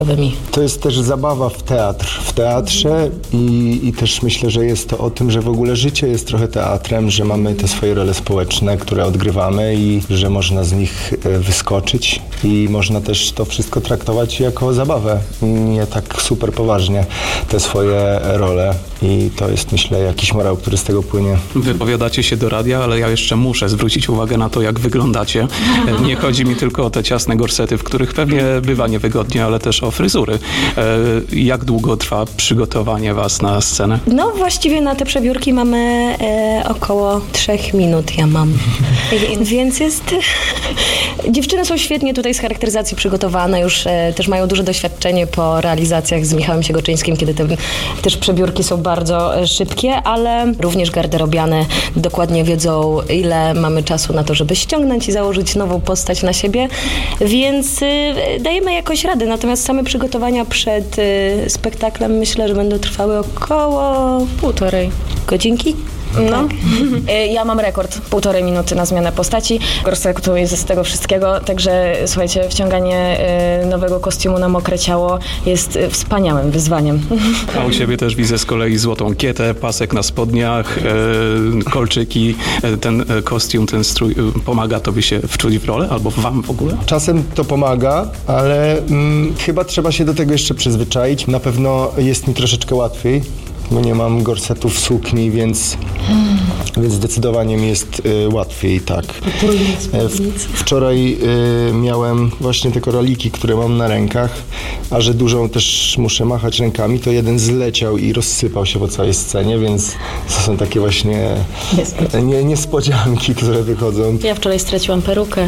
To jest też zabawa w teatrze i też myślę, że jest to o tym, że w ogóle życie jest trochę teatrem, że mamy te swoje role społeczne, które odgrywamy i że można z nich wyskoczyć i można też to wszystko traktować jako zabawę, nie tak super poważnie te swoje role i to jest, myślę, jakiś morał, który z tego płynie. Wypowiadacie się do radia, ale ja jeszcze muszę zwrócić uwagę na to, jak wyglądacie. Nie chodzi mi tylko o te ciasne gorsety, w których pewnie bywa niewygodnie, ale też o fryzury. Jak długo trwa przygotowanie was na scenę? No właściwie na te przebiórki mamy około 3 minut ja mam. Więc jest... Dziewczyny są świetnie tutaj z charakteryzacji przygotowane, już też mają duże doświadczenie po realizacjach z Michałem Siegoczyńskim, kiedy te też przebiórki są bardzo szybkie, ale również garderobiane dokładnie wiedzą, ile mamy czasu na to, żeby ściągnąć i założyć nową postać na siebie, więc dajemy jakoś radę. Natomiast same przygotowania przed spektaklem myślę, że będą trwały około 1,5 godzinki. No. Tak. Ja mam rekord 1,5 minuty na zmianę postaci. Gorsetu jest z tego wszystkiego, także słuchajcie, wciąganie nowego kostiumu na mokre ciało jest wspaniałym wyzwaniem. A u siebie też widzę z kolei złotą kietę, pasek na spodniach, kolczyki. Ten kostium, ten strój pomaga tobie się wczuć w rolę albo wam w ogóle? Czasem to pomaga, ale chyba trzeba się do tego jeszcze przyzwyczaić. Na pewno jest mi troszeczkę łatwiej, bo nie mam gorsetów, sukni, więc zdecydowanie mi jest łatwiej, tak. Wczoraj miałem właśnie te koraliki, które mam na rękach, a że dużą też muszę machać rękami, to jeden zleciał i rozsypał się po całej scenie, więc to są takie właśnie niespodzianki, które wychodzą. Ja wczoraj straciłam perukę.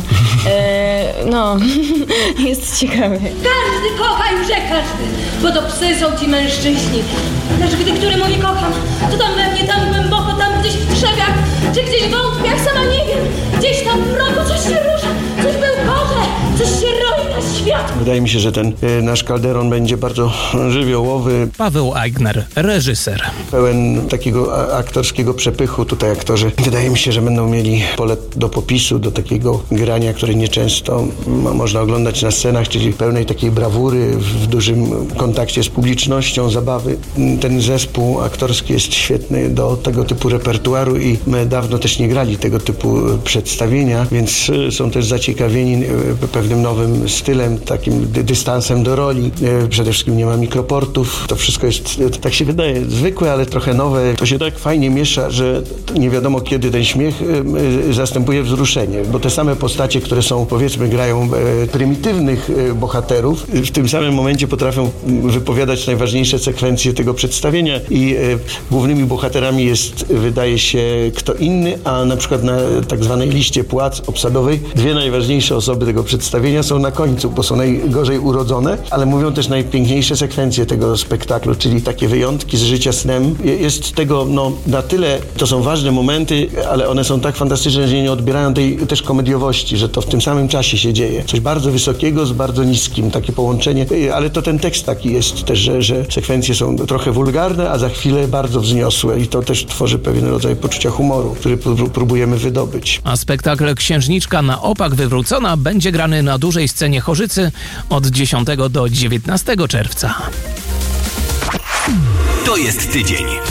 No, jest ciekawie. Każdy kocha już jak każdy, bo to psy są ci mężczyźni. Lecz gdy który mówi kocham, to tam we mnie, tam głęboko, tam gdzieś w krzewach, czy gdzieś w wątpiach, sama nie wiem. Gdzieś tam w rogu coś się rusza, coś bełkocze, coś się roi na świat. Wydaje mi się, że ten nasz Calderon będzie bardzo żywiołowy. Paweł Aigner, reżyser. Pełen takiego aktorskiego przepychu. Tutaj aktorzy wydaje mi się, że będą mieli pole do popisu, do takiego grania, które nieczęsto można oglądać na scenach, czyli pełnej takiej brawury, w dużym kontakcie z publicznością, zabawy. Ten zespół aktorski jest świetny do tego typu repertuaru i my dawno też nie grali tego typu przedstawienia, więc są też zaciekawieni pewnym nowym stylem, takim dystansem do roli. Przede wszystkim nie ma mikroportów. To wszystko jest, tak się wydaje, zwykłe, ale trochę nowe. To się tak fajnie miesza, że nie wiadomo kiedy ten śmiech zastępuje wzruszenie, bo te same postacie, które są, powiedzmy, grają prymitywnych bohaterów, w tym samym momencie potrafią wypowiadać najważniejsze sekwencje tego przedstawienia i głównymi bohaterami jest, wydaje się, kto inny, a na przykład na tak zwanej liście płac obsadowej 2 najważniejsze osoby tego przedstawienia są na końcu, bo są najgorzej urodzone, ale mówią też najpiękniejsze sekwencje tego spektaklu, czyli takie wyjątki z życia snem. Jest tego, na tyle, to są ważne momenty, ale one są tak fantastyczne, że nie odbierają tej też komediowości, że to w tym samym czasie się dzieje. Coś bardzo wysokiego z bardzo niskim, takie połączenie, ale to ten tekst taki jest też, że sekwencje są trochę wulgarne, a za chwilę bardzo wzniosłe i to też tworzy pewien rodzaj poczucia humoru, który próbujemy wydobyć. A spektakl Księżniczka na opak wywrócona będzie grany na dużej scenie Chorzycy od 10 do 19 czerwca. To jest tydzień.